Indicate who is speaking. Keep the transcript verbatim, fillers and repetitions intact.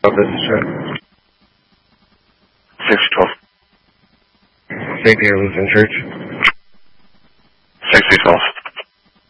Speaker 1: Oh, this is Chet.
Speaker 2: six twelve.
Speaker 1: Saint Peter Lutheran Church.
Speaker 2: sixty twelve.